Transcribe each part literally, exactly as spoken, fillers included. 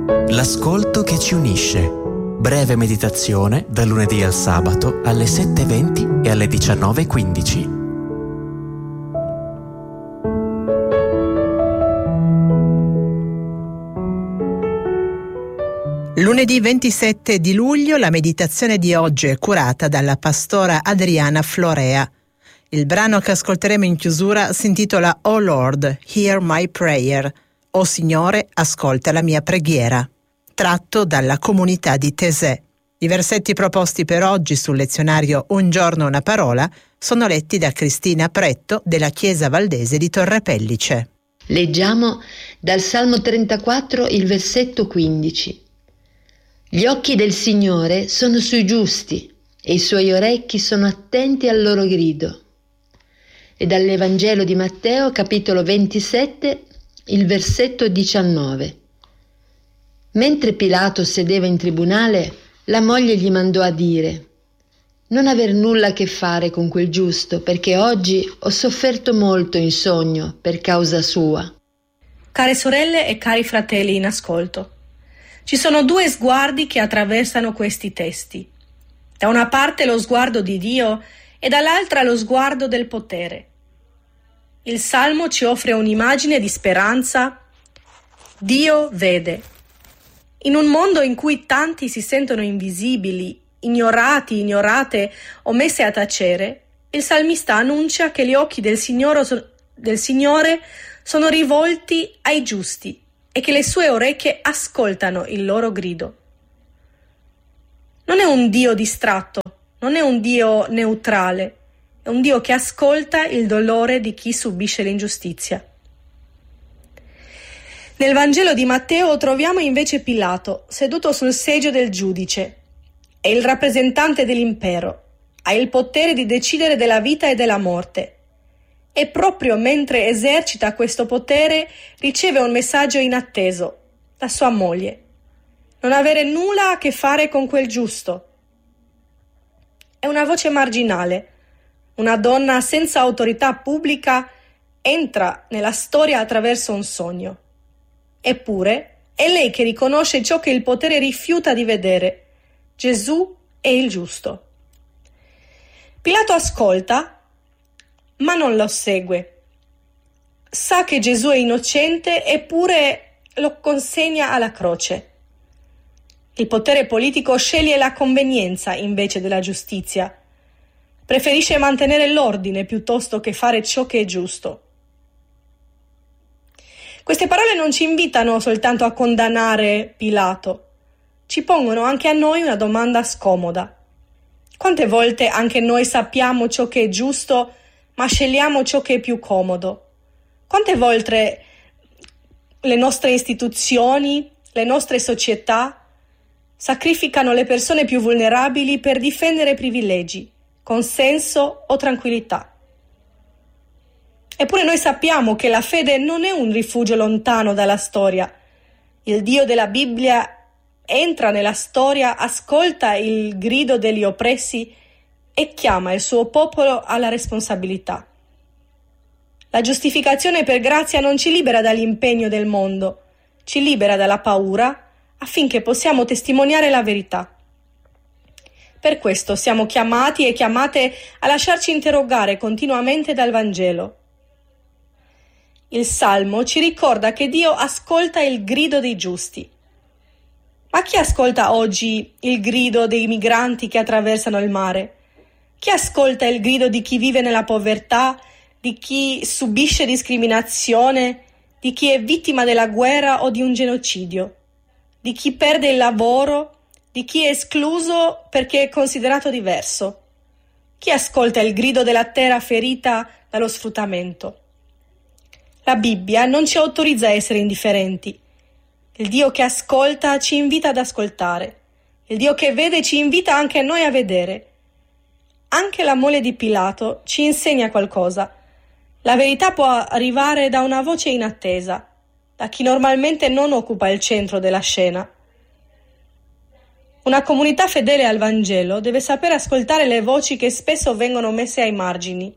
L'ascolto che ci unisce. Breve meditazione dal lunedì al sabato alle sette e venti e alle diciannove e quindici. Lunedì ventisette di luglio la meditazione di oggi è curata dalla pastora Adriana Florea. Il brano che ascolteremo in chiusura si intitola "Oh Lord, hear my prayer", "O Signore, ascolta la mia preghiera", tratto dalla comunità di Tesè. I versetti proposti per oggi sul lezionario Un giorno una parola sono letti da Cristina Pretto della Chiesa Valdese di Torre Pellice. Leggiamo dal Salmo trentaquattro il versetto quindici. Gli occhi del Signore sono sui giusti e i suoi orecchi sono attenti al loro grido. E dall'Evangelo di Matteo, capitolo ventisette, il versetto diciannove. Mentre Pilato sedeva in tribunale, la moglie gli mandò a dire: «Non aver nulla a che fare con quel giusto, perché oggi ho sofferto molto in sogno per causa sua». Care sorelle e cari fratelli in ascolto, ci sono due sguardi che attraversano questi testi. Da una parte lo sguardo di Dio e dall'altra lo sguardo del potere. Il Salmo ci offre un'immagine di speranza. Dio vede. In un mondo in cui tanti si sentono invisibili, ignorati, ignorate o messe a tacere, il salmista annuncia che gli occhi del Signore, del Signore sono rivolti ai giusti e che le sue orecchie ascoltano il loro grido. Non è un Dio distratto, non è un Dio neutrale, è un Dio che ascolta il dolore di chi subisce l'ingiustizia. Nel Vangelo di Matteo troviamo invece Pilato, seduto sul seggio del giudice. È il rappresentante dell'impero, ha il potere di decidere della vita e della morte. E proprio mentre esercita questo potere riceve un messaggio inatteso, da sua moglie: non avere nulla a che fare con quel giusto. È una voce marginale. Una donna senza autorità pubblica entra nella storia attraverso un sogno. Eppure è lei che riconosce ciò che il potere rifiuta di vedere: Gesù è il giusto. Pilato ascolta, ma non lo segue. Sa che Gesù è innocente, eppure lo consegna alla croce. Il potere politico sceglie la convenienza invece della giustizia. Preferisce mantenere l'ordine piuttosto che fare ciò che è giusto. Queste parole non ci invitano soltanto a condannare Pilato, ci pongono anche a noi una domanda scomoda. Quante volte anche noi sappiamo ciò che è giusto, ma scegliamo ciò che è più comodo? Quante volte le nostre istituzioni, le nostre società sacrificano le persone più vulnerabili per difendere privilegi, consenso o tranquillità? Eppure noi sappiamo che la fede non è un rifugio lontano dalla storia. Il Dio della Bibbia entra nella storia, ascolta il grido degli oppressi e chiama il suo popolo alla responsabilità. La giustificazione per grazia non ci libera dall'impegno del mondo, ci libera dalla paura affinché possiamo testimoniare la verità. Per questo siamo chiamati e chiamate a lasciarci interrogare continuamente dal Vangelo. Il Salmo ci ricorda che Dio ascolta il grido dei giusti. Ma chi ascolta oggi il grido dei migranti che attraversano il mare? Chi ascolta il grido di chi vive nella povertà, di chi subisce discriminazione, di chi è vittima della guerra o di un genocidio, di chi perde il lavoro, di chi è escluso perché è considerato diverso? Chi ascolta il grido della terra ferita dallo sfruttamento? La Bibbia non ci autorizza a essere indifferenti. Il Dio che ascolta ci invita ad ascoltare. Il Dio che vede ci invita anche noi a vedere. Anche la moglie di Pilato ci insegna qualcosa. La verità può arrivare da una voce inattesa, da chi normalmente non occupa il centro della scena. Una comunità fedele al Vangelo deve sapere ascoltare le voci che spesso vengono messe ai margini.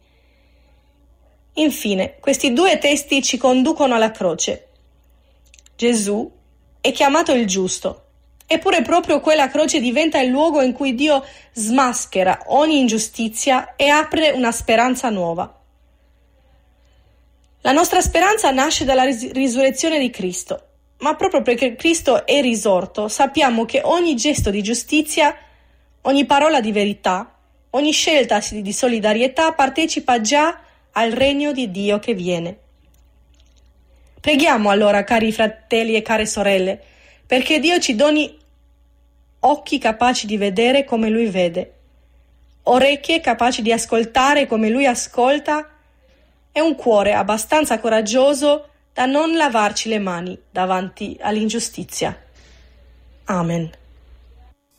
Infine, questi due testi ci conducono alla croce. Gesù è chiamato il giusto. Eppure proprio quella croce diventa il luogo in cui Dio smaschera ogni ingiustizia e apre una speranza nuova. La nostra speranza nasce dalla ris- risurrezione di Cristo, ma proprio perché Cristo è risorto, sappiamo che ogni gesto di giustizia, ogni parola di verità, ogni scelta di solidarietà partecipa già al regno di Dio che viene. Preghiamo allora, cari fratelli e care sorelle, perché Dio ci doni occhi capaci di vedere come Lui vede, orecchie capaci di ascoltare come Lui ascolta e un cuore abbastanza coraggioso da non lavarci le mani davanti all'ingiustizia. Amen.